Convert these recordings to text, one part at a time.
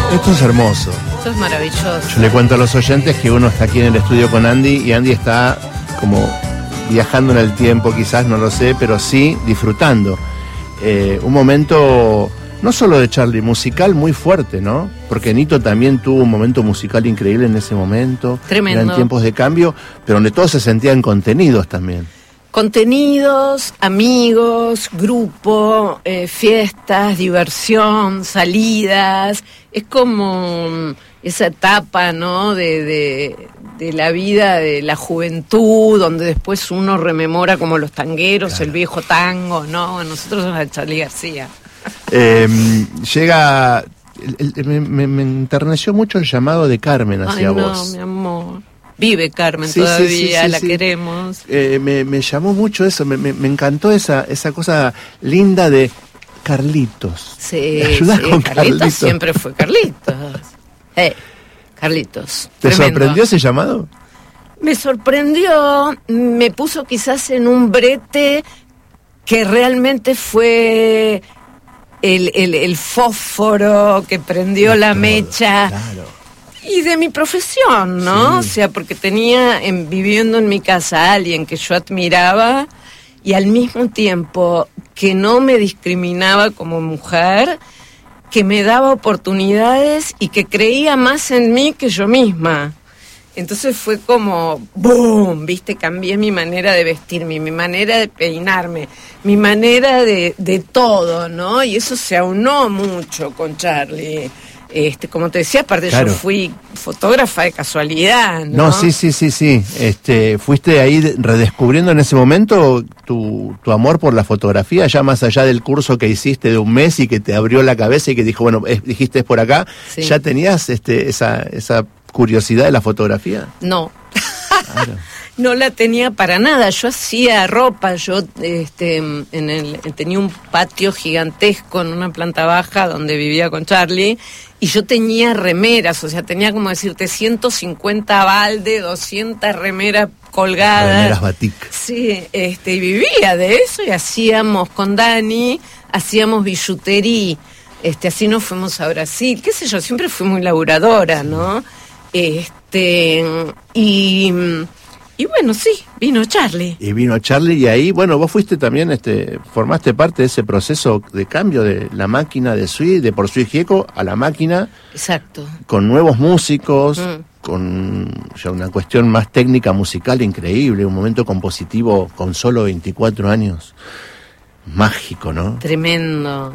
Esto es hermoso. Esto es maravilloso. Yo le cuento a los oyentes que uno está aquí en el estudio con Andy y Andy está como viajando en el tiempo, quizás, no lo sé, pero sí disfrutando. Un momento, no solo de Charly, musical muy fuerte, ¿no? Porque Nito también tuvo un momento musical increíble en ese momento. Tremendo. Eran tiempos de cambio, pero donde todos se sentían contenidos también. Contenidos, amigos, grupo, fiestas, diversión, salidas. Es como esa etapa, ¿no? de la vida, de la juventud, donde después uno rememora como los tangueros, claro. El viejo tango, ¿no? Nosotros somos de Charly García. Llega... me enterneció mucho el llamado de Carmen hacia vos. No, mi amor. Vive Carmen todavía, la queremos. Me llamó mucho eso, me encantó esa cosa linda de Carlitos. Sí, con Carlitos siempre fue Carlitos. Carlitos. ¿Te sorprendió ese llamado? Me sorprendió, me puso quizás en un brete que realmente fue el fósforo que prendió la mecha. Claro. Y de mi profesión, ¿no? Sí. O sea, porque tenía viviendo en mi casa a alguien que yo admiraba y al mismo tiempo que no me discriminaba como mujer, que me daba oportunidades y que creía más en mí que yo misma. Entonces fue como ¡boom! ¿Viste? Cambié mi manera de vestirme, mi manera de peinarme, mi manera de todo, ¿no? Y eso se aunó mucho con Charly. Como te decía, aparte claro. Yo fui fotógrafa de casualidad, ¿no? No, sí. Fuiste ahí redescubriendo en ese momento tu amor por la fotografía, ya más allá del curso que hiciste de un mes y que te abrió la cabeza y que dijo, bueno, dijiste es por acá, sí. ¿Ya tenías esa curiosidad de la fotografía? No. Claro. No la tenía para nada. Yo hacía ropa, yo tenía un patio gigantesco en una planta baja donde vivía con Charly y yo tenía remeras, o sea, tenía como decirte 150 balde, 200 remeras colgadas. Remeras batik. Sí, y vivía de eso y hacíamos con Dani, hacíamos billutería, así nos fuimos a Brasil, qué sé yo, siempre fui muy laburadora, ¿no? Y bueno, sí, vino Charly. Y ahí, bueno, vos fuiste también, formaste parte de ese proceso de cambio de la máquina de Sui, de Por Sui Gieco a la máquina. Exacto. Con nuevos músicos, con ya una cuestión más técnica musical increíble, un momento compositivo con solo 24 años. Mágico, ¿no? Tremendo.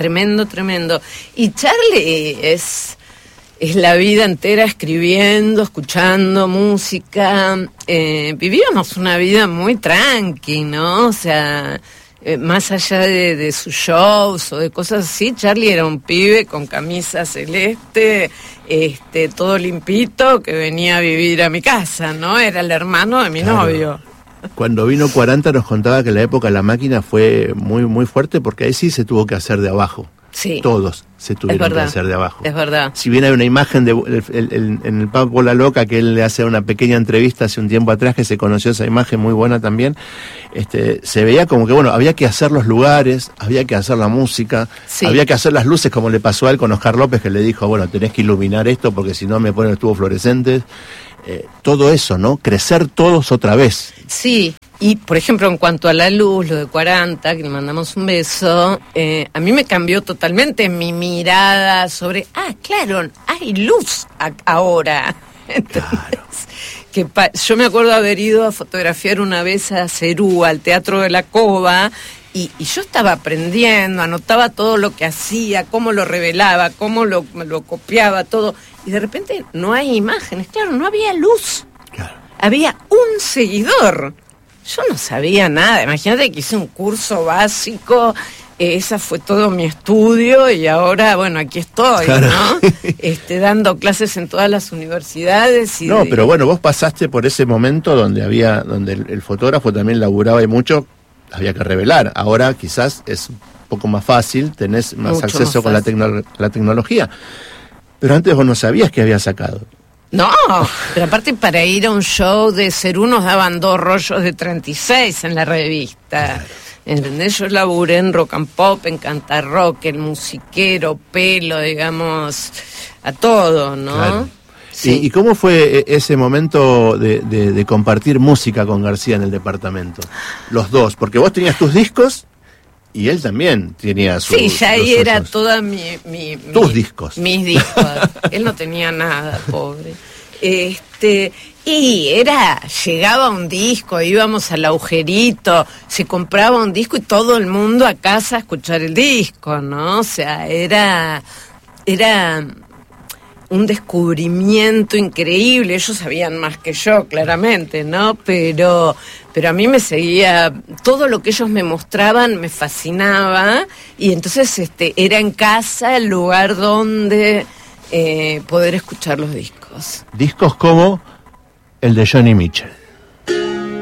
Y Charly es la vida entera escribiendo, escuchando música. Vivíamos una vida muy tranqui, ¿no? O sea, más allá de sus shows o de cosas así, Charly era un pibe con camisa celeste, todo limpito, que venía a vivir a mi casa, ¿no? Era el hermano de mi novio. Cuando vino 40 nos contaba que la época de la máquina fue muy, muy fuerte, porque ahí sí se tuvo que hacer de abajo. Sí. Todos se tuvieron que hacer de abajo. Es verdad. Si bien hay una imagen en el Papo La Loca, que él le hace una pequeña entrevista hace un tiempo atrás, que se conoció esa imagen muy buena también, se veía como que, bueno, había que hacer los lugares, había que hacer la música, sí. Había que hacer las luces, como le pasó a él con Oscar López, que le dijo, bueno, tenés que iluminar esto, porque si no me ponen los tubos fluorescentes. Todo eso, ¿no? Crecer todos otra vez. Sí, y por ejemplo, en cuanto a la luz, lo de 40, que le mandamos un beso, a mí me cambió totalmente mi mirada sobre, claro, hay luz ahora. Claro. Yo me acuerdo haber ido a fotografiar una vez a Cerú, al Teatro de la Cova, y yo estaba aprendiendo, anotaba todo lo que hacía, cómo lo revelaba, cómo lo copiaba, todo. Y de repente no hay imágenes, claro, no había luz. Claro. Había un seguidor. Yo no sabía nada. Imagínate que hice un curso básico, esa fue todo mi estudio y ahora, bueno, aquí estoy, claro. ¿No? Dando clases en todas las universidades. Pero bueno, vos pasaste por ese momento donde el fotógrafo también laburaba y mucho, había que revelar. Ahora quizás es un poco más fácil, tenés más mucho acceso más con la tecnología. Pero antes vos no sabías que había sacado. No, pero aparte para ir a un show de Cerú nos daban 2 rollos de 36 en la revista. Claro. ¿Entendés? Yo laburé en rock and pop, en cantar rock, en musiquero, pelo, digamos, a todo, ¿no? Claro. Sí. ¿Y cómo fue ese momento de compartir música con García en el departamento? Los dos, porque vos tenías tus discos y él también tenía sus... Sí, ya ahí era toda tus discos. Mis discos. Él no tenía nada, pobre. Y llegaba un disco, íbamos al agujerito, se compraba un disco y todo el mundo a casa a escuchar el disco, ¿no? O sea, era un descubrimiento increíble. Ellos sabían más que yo, claramente, ¿no? Pero a mí me seguía, todo lo que ellos me mostraban me fascinaba, y entonces era en casa el lugar donde poder escuchar los discos. Discos como el de Joni Mitchell.